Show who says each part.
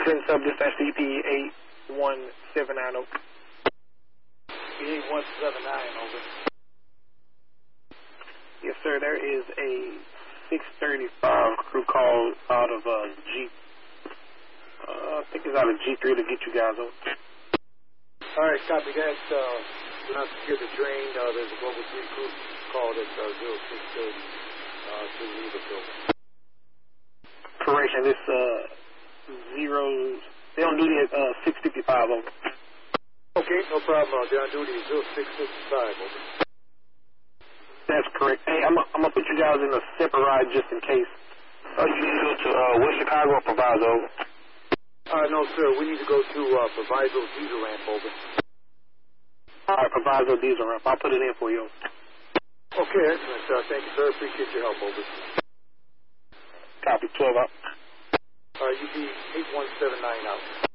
Speaker 1: Twin Sub Dispatch CP 81790.
Speaker 2: 8179, over.
Speaker 1: Yes, sir. There is a 635 crew call out of G. I think it's out of G3 to get you guys over.
Speaker 2: All right, copy that. Do not secure the drain. There's a Global 3 crew called at 0630 to leave the building.
Speaker 1: Correction, this zeros. They on duty at 655 over.
Speaker 2: Okay, no problem. They're on duty at 0655 over.
Speaker 1: That's correct. Hey, I'm gonna put you guys in a separate ride just in case. You need to go to West Chicago or Proviso?
Speaker 2: No, sir. We need to go to Proviso Diesel Ramp, over.
Speaker 1: All right, Proviso Diesel Ramp. I'll put it in for you.
Speaker 2: Okay, excellent. Thank you, sir. Appreciate your help, over.
Speaker 1: Copy. 12 out.
Speaker 2: UP 8179 out.